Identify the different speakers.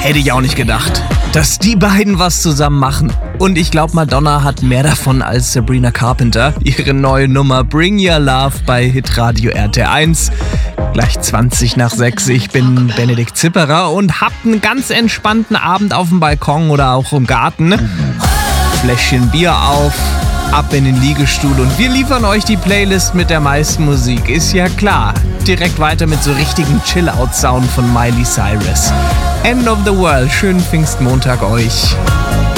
Speaker 1: Hätte ich auch nicht gedacht, dass die beiden was zusammen machen. Und ich glaube, Madonna hat mehr davon als Sabrina Carpenter. Ihre neue Nummer Bring Your Love bei Hitradio RT1. Gleich 6:20. Ich bin Benedikt Zipperer und hab einen ganz entspannten Abend auf dem Balkon oder auch im Garten. Fläschchen Bier auf, ab in den Liegestuhl und wir liefern euch die Playlist mit der meisten Musik. Ist ja klar. Direkt weiter mit so richtigen Chill-Out-Sound von Miley Cyrus. End of the World. Schönen Pfingstmontag euch.